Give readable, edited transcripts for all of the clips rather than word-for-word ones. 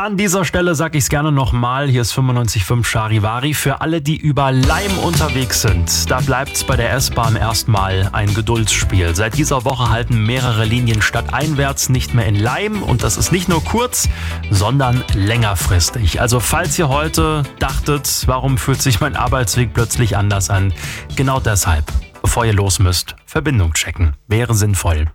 An dieser Stelle sage ich es gerne nochmal, hier ist 95.5 Charivari. Für alle, die über Leim unterwegs sind, da bleibt es bei der S-Bahn erstmal ein Geduldsspiel. Seit dieser Woche halten mehrere Linien stadteinwärts nicht mehr in Leim und das ist nicht nur kurz, sondern längerfristig. Also falls ihr heute dachtet, warum fühlt sich mein Arbeitsweg plötzlich anders an, genau deshalb, bevor ihr los müsst, Verbindung checken, wäre sinnvoll.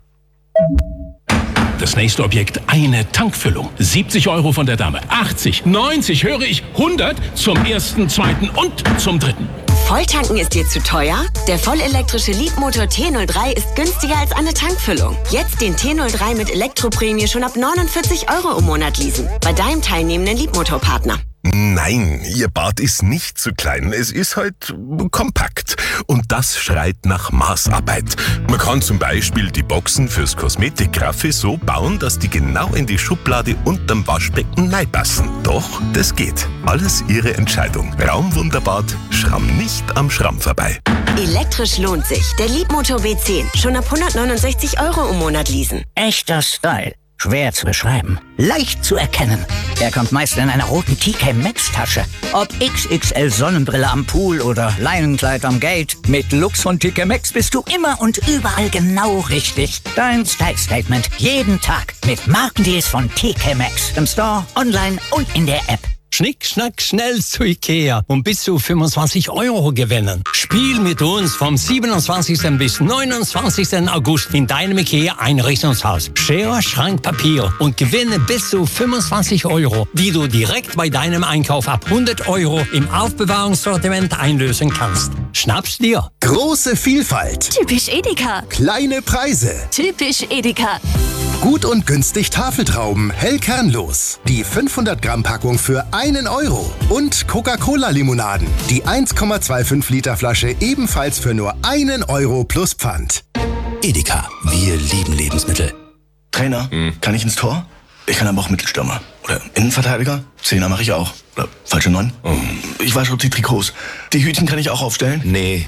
Das nächste Objekt, eine Tankfüllung. 70 € von der Dame, 80, 90, höre ich, 100 zum ersten, zweiten und zum dritten. Volltanken ist dir zu teuer? Der vollelektrische Leapmotor T03 ist günstiger als eine Tankfüllung. Jetzt den T03 mit Elektroprämie schon ab 49 € im Monat leasen. Bei deinem teilnehmenden Leapmotor-Partner. Nein, Ihr Bad ist nicht zu klein. Es ist halt kompakt. Und das schreit nach Maßarbeit. Man kann zum Beispiel die Boxen fürs Kosmetikgraffi so bauen, dass die genau in die Schublade unterm Waschbecken reinpassen. Doch, das geht. Alles Ihre Entscheidung. Raumwunderbad, Schramm nicht am Schramm vorbei. Elektrisch lohnt sich. Der Leapmotor W10. Schon ab 169 € im Monat leasen. Echter Style. Schwer zu beschreiben. Leicht zu erkennen. Er kommt meist in einer roten TK Maxx Tasche. Ob XXL Sonnenbrille am Pool oder Leinenkleid am Gate. Mit Lux von TK Maxx bist du immer und überall genau richtig. Dein Style Statement. Jeden Tag. Mit Markendeals von TK Maxx. Im Store, online und in der App. Schnick, schnack, schnell zu Ikea und bis zu 25 € gewinnen. Spiel mit uns vom 27. bis 29. August in deinem Ikea-Einrichtungshaus. Schere, Schrank, Papier und gewinne bis zu 25 €, die du direkt bei deinem Einkauf ab 100 € im Aufbewahrungssortiment einlösen kannst. Schnapp's dir. Große Vielfalt. Typisch Edeka. Kleine Preise. Typisch Edeka. Gut und günstig Tafeltrauben, hellkernlos. Die 500 Gramm Packung für 1 €. Und Coca-Cola-Limonaden. Die 1,25 Liter Flasche ebenfalls für nur 1 € plus Pfand. Edeka, wir lieben Lebensmittel. Trainer, kann ich ins Tor? Ich kann aber auch Mittelstürmer. Oder Innenverteidiger? Zehner mache ich auch. Oder falsche 9? Ich wasche auch die Trikots. Die Hütchen kann ich auch aufstellen? Nee.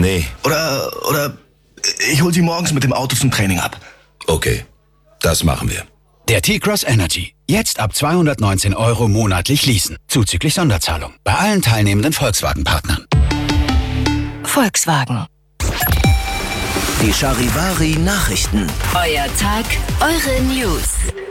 Oder ich hol sie morgens mit dem Auto zum Training ab. Okay, das machen wir. Der T-Cross Energy. Jetzt ab 219 € monatlich leasen. Zuzüglich Sonderzahlung. Bei allen teilnehmenden Volkswagen-Partnern. Volkswagen. Die Charivari Nachrichten. Euer Tag, eure News.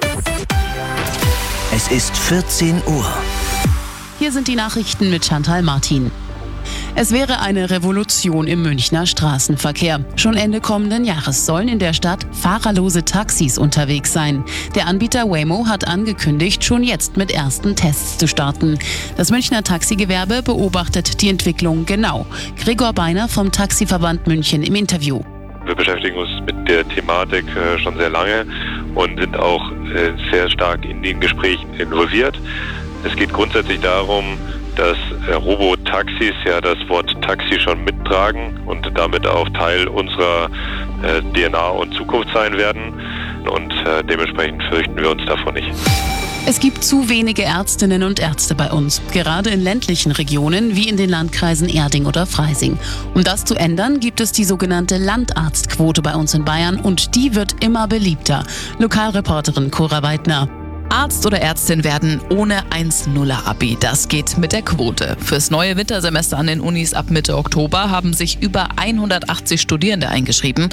Es ist 14 Uhr. Hier sind die Nachrichten mit Chantal Martin. Es wäre eine Revolution im Münchner Straßenverkehr. Schon Ende kommenden Jahres sollen in der Stadt fahrerlose Taxis unterwegs sein. Der Anbieter Waymo hat angekündigt, schon jetzt mit ersten Tests zu starten. Das Münchner Taxigewerbe beobachtet die Entwicklung genau. Gregor Beiner vom Taxiverband München im Interview. Wir beschäftigen uns mit der Thematik schon sehr lange und sind auch sehr stark in den Gesprächen involviert. Es geht grundsätzlich darum, dass Robotaxis ja das Wort Taxi schon mittragen und damit auch Teil unserer DNA und Zukunft sein werden. Und dementsprechend fürchten wir uns davor nicht. Es gibt zu wenige Ärztinnen und Ärzte bei uns, gerade in ländlichen Regionen wie in den Landkreisen Erding oder Freising. Um das zu ändern, gibt es die sogenannte Landarztquote bei uns in Bayern und die wird immer beliebter. Lokalreporterin Cora Weidner. Arzt oder Ärztin werden ohne 1-0er-Abi. Das geht mit der Quote. Fürs neue Wintersemester an den Unis ab Mitte Oktober haben sich über 180 Studierende eingeschrieben.